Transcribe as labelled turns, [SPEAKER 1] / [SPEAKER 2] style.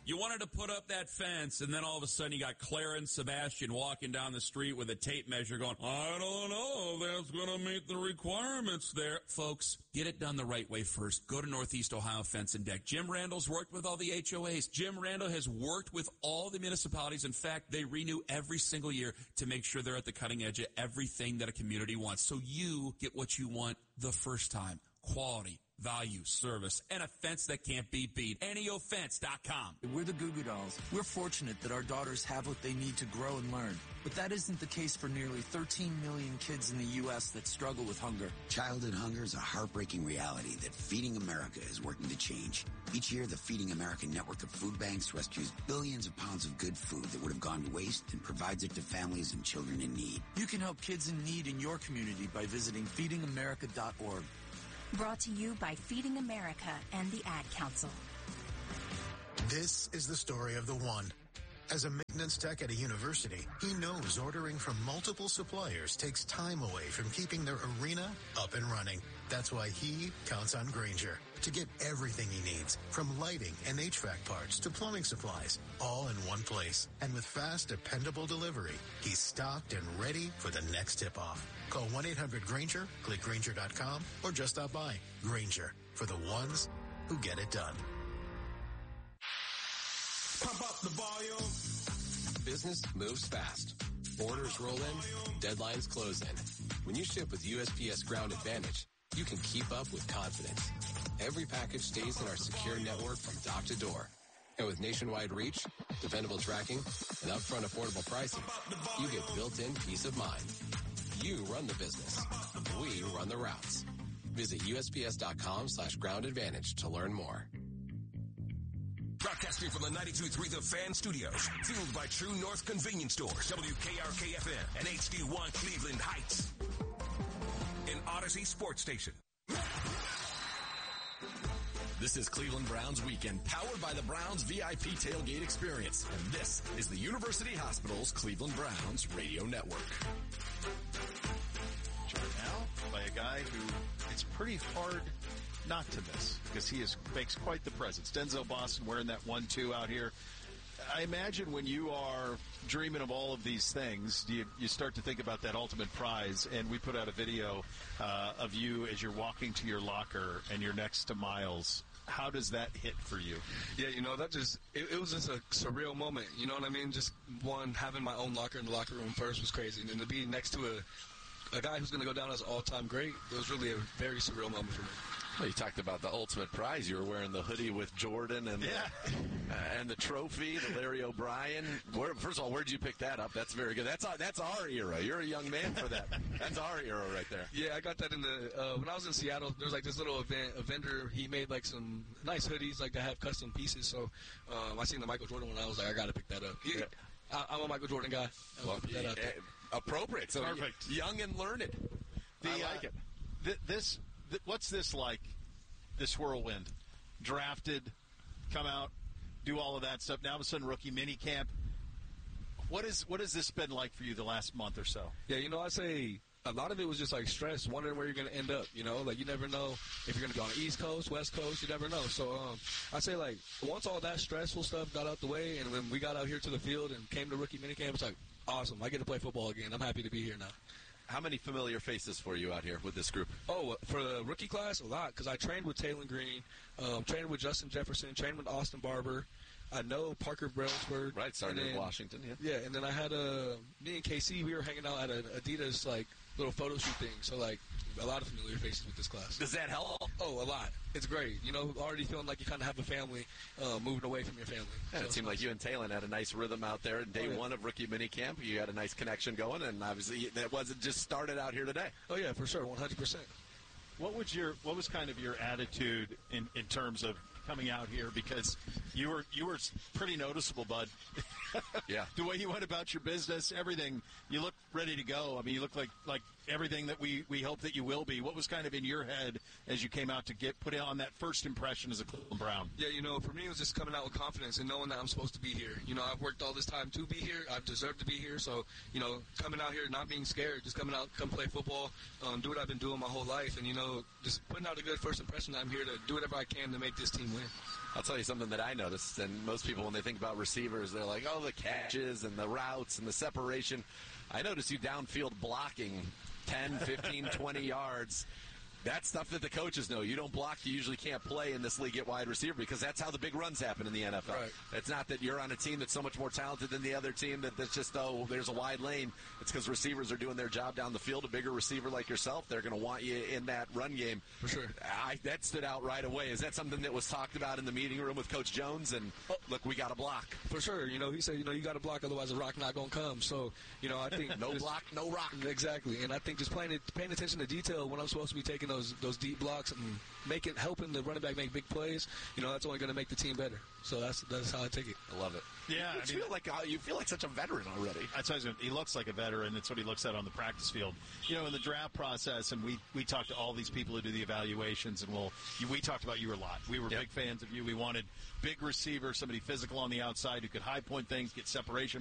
[SPEAKER 1] You wanted to put up that fence, and then all of a sudden you got Clara and Sebastian walking down the street with a tape measure going, I don't know if that's going to meet the requirements there. Folks, get it done the right way first. Go to Northeast Ohio Fence and Deck. Jim Randall's worked with all the HOAs. Jim Randall has worked with all the municipalities. In fact, they renew every single year to make sure they're at the cutting edge of everything that a community wants. So you get what you want the first time. Quality, value, service, and a fence that can't be beat. NEOFence.com.
[SPEAKER 2] We're the Goo Goo Dolls. We're fortunate that our daughters have what they need to grow and learn. But that isn't the case for nearly 13 million kids in the U.S. that struggle with hunger.
[SPEAKER 3] Childhood hunger is a heartbreaking reality that Feeding America is working to change. Each year, the Feeding America network of food banks rescues billions of pounds of good food that would have gone to waste and provides it to families and children in need.
[SPEAKER 2] You can help kids in need in your community by visiting feedingamerica.org.
[SPEAKER 4] Brought to you by Feeding America and the Ad Council.
[SPEAKER 5] This is the story of the one. As a maintenance tech at a university, he knows ordering from multiple suppliers takes time away from keeping their arena up and running. That's why he counts on Grainger to get everything he needs, from lighting and HVAC parts to plumbing supplies, all in one place. And with fast, dependable delivery, he's stocked and ready for the next tip-off. Call 1-800-GRAINGER, click Grainger.com, or just stop by. Grainger, for the ones who get it done.
[SPEAKER 6] Pump up the volume. Business moves fast. Orders roll in, deadlines close in. When you ship with USPS Ground Advantage, you can keep up with confidence. Every package stays in our secure network from dock to door. And with nationwide reach, dependable tracking, and upfront affordable pricing, you get built-in peace of mind. You run the business. We run the routes. Visit USPS.com/Ground Advantage to learn more.
[SPEAKER 7] Broadcasting from the 92.3 The Fan Studios, fueled by True North Convenience Stores, WKRK-FM, and HD1 Cleveland Heights. An Odyssey Sports Station.
[SPEAKER 8] This is Cleveland Browns Weekend, powered by the Browns VIP Tailgate Experience. And this is the University Hospital's Cleveland Browns Radio Network.
[SPEAKER 9] Joined now by a guy who it's pretty hard not to miss, because he makes quite the presence. Denzel Boston wearing that 1-2 out here. I imagine when you are dreaming of all of these things, you start to think about that ultimate prize, and we put out a video of you as you're walking to your locker and you're next to Miles. How does that hit for you?
[SPEAKER 10] Yeah, that just, it was just a surreal moment, you know what I mean? Just having my own locker in the locker room first was crazy, and then to be next to a guy who's going to go down as an all-time great, it was really a very surreal moment for me.
[SPEAKER 8] Well, you talked about the ultimate prize. You were wearing the hoodie with Jordan and and the trophy, the Larry O'Brien. First of all, where'd you pick that up? That's very good. That's our era. You're a young man for that. That's our era right there.
[SPEAKER 10] Yeah, I got that in the when I was in Seattle. There was like this little event. A vendor, he made like some nice hoodies, like that have custom pieces. So I seen the Michael Jordan one. I was like, I got to pick that up. I'm a Michael Jordan guy. Put that out there.
[SPEAKER 8] Appropriate. So
[SPEAKER 9] perfect.
[SPEAKER 8] Young and learned. I like it.
[SPEAKER 9] What's this like, this whirlwind? Drafted, come out, do all of that stuff. Now all of a sudden, rookie mini camp. What has this been like for you the last month or so?
[SPEAKER 10] Yeah, I say a lot of it was just like stress, wondering where you're going to end up. Like you never know if you're going to be on the East Coast, West Coast. You never know. So I say like once all that stressful stuff got out the way, and when we got out here to the field and came to rookie mini camp, it's like awesome. I get to play football again. I'm happy to be here now.
[SPEAKER 8] How many familiar faces for you out here with this group?
[SPEAKER 10] Oh, for the rookie class, a lot, because I trained with Taylor Green, trained with Justin Jefferson, trained with Austin Barber. I know Parker Brailsford.
[SPEAKER 8] Right, started in Washington, yeah.
[SPEAKER 10] Yeah, and then I had me and KC, we were hanging out at an Adidas, little photo shoot thing. So, a lot of familiar faces with this class.
[SPEAKER 8] Does that help?
[SPEAKER 10] Oh, a lot. It's great. Already feeling like you kind of have a family moving away from your family.
[SPEAKER 8] And it seemed like you and Taylor had a nice rhythm out there. Day one of rookie minicamp, you had a nice connection going, and obviously that wasn't just started out here today.
[SPEAKER 10] Oh, yeah, for sure, 100%.
[SPEAKER 9] What was kind of your attitude in terms of coming out here, because you were pretty noticeable, bud.
[SPEAKER 8] Yeah.
[SPEAKER 9] The way you went about your business, everything. You look ready to go. I mean, you look like everything that we hope that you will be. What was kind of in your head as you came out to put on that first impression as a Cleveland Brown?
[SPEAKER 10] Yeah, for me, it was just coming out with confidence and knowing that I'm supposed to be here. I've worked all this time to be here. I've deserved to be here. So, coming out here, not being scared, just coming out, come play football, do what I've been doing my whole life, and, just putting out a good first impression that I'm here to do whatever I can to make this team win.
[SPEAKER 8] I'll tell you something that I noticed, and most people, when they think about receivers, they're like, oh, the catches and the routes and the separation. I noticed you downfield blocking 10, 15, 20 yards. That's stuff that the coaches know. You don't block, you usually can't play in this league at wide receiver because that's how the big runs happen in the NFL.
[SPEAKER 10] Right.
[SPEAKER 8] It's not that you're on a team that's so much more talented than the other team that's just, there's a wide lane. It's because receivers are doing their job down the field. A bigger receiver like yourself, they're going to want you in that run game.
[SPEAKER 10] For sure.
[SPEAKER 8] That stood out right away. Is that something that was talked about in the meeting room with Coach Jones? And, look, we got to block.
[SPEAKER 10] For sure. He said, you got to block, otherwise the rock not going to come. So, I think...
[SPEAKER 8] No block, no rock.
[SPEAKER 10] Exactly. And I think just paying attention to detail when I'm supposed to be taking those deep blocks and helping the running back make big plays, that's only going to make the team better. So that's how I take it.
[SPEAKER 8] I love it.
[SPEAKER 9] Yeah,
[SPEAKER 8] you feel like such a veteran already.
[SPEAKER 9] He looks like a veteran. That's what he looks at on the practice field. In the draft process, and we talked to all these people who do the evaluations, and we talked about you a lot. We were big fans of you. We wanted big receiver, somebody physical on the outside who could high point things, get separation